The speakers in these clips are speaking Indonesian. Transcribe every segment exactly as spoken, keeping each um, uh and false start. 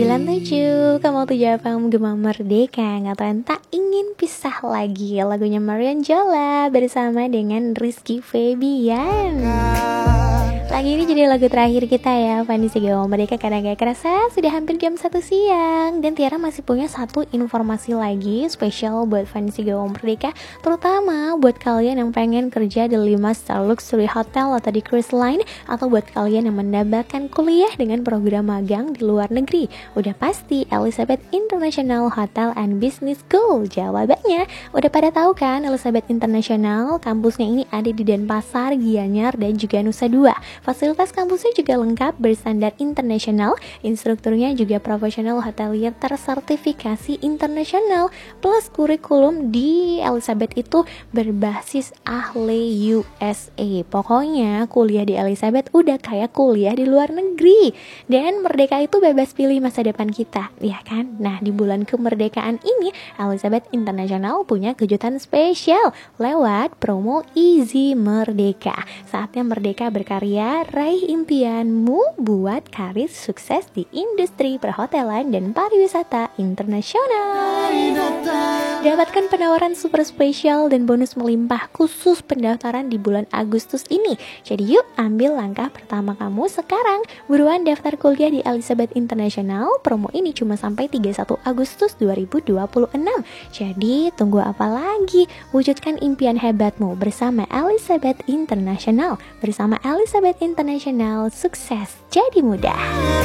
sembilan tujuh Kamu tujuh F M Gema Merdeka, ngatakan tak ingin pisah lagi. Lagunya Marian Jola bersama dengan Rizky Febian. Lagi ini jadi lagu terakhir kita ya, Fanny Gema Merdeka. Karena gak kerasa sudah hampir jam satu siang. Dan Tiara masih punya satu informasi lagi spesial buat Fanny Gema Merdeka, terutama buat kalian yang pengen kerja di lima star luxury hotel atau di cruise line, atau buat kalian yang mendapatkan kuliah dengan program magang di luar negeri. Udah pasti Elizabeth International Hotel and Business School. Jawabannya udah pada tahu kan? Elizabeth International kampusnya ini ada di Denpasar, Gianyar, dan juga Nusa Dua. Fasilitas kampusnya juga lengkap berstandar internasional. Instrukturnya juga profesional hotelier tersertifikasi internasional. Plus kurikulum di Elizabeth itu berbasis ahli U S A. Pokoknya kuliah di Elizabeth udah kayak kuliah di luar negeri. Dan merdeka itu bebas pilih masa depan kita, ya kan? Nah, di bulan kemerdekaan ini Elizabeth International punya kejutan spesial lewat promo Easy Merdeka. Saatnya merdeka berkarya, raih impianmu buat karir sukses di industri perhotelan dan pariwisata internasional. Dapatkan penawaran super spesial dan bonus melimpah khusus pendaftaran di bulan Agustus ini. Jadi yuk ambil langkah pertama kamu sekarang. Buruan daftar kuliah di Elizabeth International. Promo ini cuma sampai tiga puluh satu Agustus dua ribu dua puluh enam. Jadi tunggu apa lagi? Wujudkan impian hebatmu bersama Elizabeth International. Bersama Elizabeth International, sukses jadi mudah.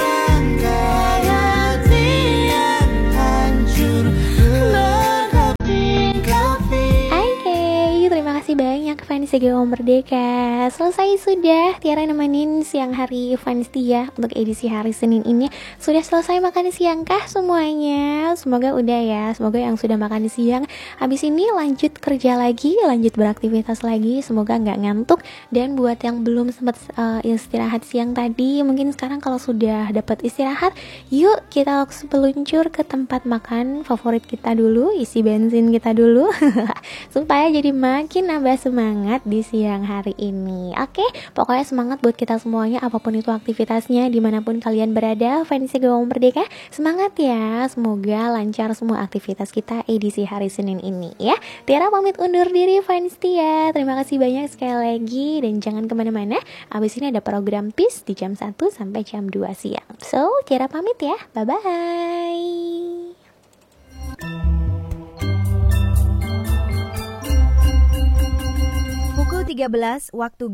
Terima kasih banyak Fanny Gema Merdeka. Selesai sudah Tiara nemenin siang hari Fanny ya untuk edisi hari Senin ini. Sudah selesai makan siang kah semuanya? Semoga udah ya. Semoga yang sudah makan siang habis ini lanjut kerja lagi, lanjut beraktivitas lagi. Semoga nggak ngantuk. Dan buat yang belum sempat uh, istirahat siang tadi, mungkin sekarang kalau sudah dapat istirahat, yuk kita langsung peluncur ke tempat makan favorit kita dulu, isi bensin kita dulu supaya jadi makin nambah semangat di siang hari ini. Oke, pokoknya semangat buat kita semuanya, apapun itu aktivitasnya, dimanapun kalian berada. Fanny Gema Merdeka, semangat ya. Semoga lancar semua aktivitas kita edisi hari Senin ini ya. Tiara pamit undur diri Fanny Setia. Terima kasih banyak sekali lagi. Dan jangan kemana-mana, abis ini ada program P I S di jam satu sampai jam dua siang. So, Tiara pamit ya. Bye-bye. Pukul tiga belas waktu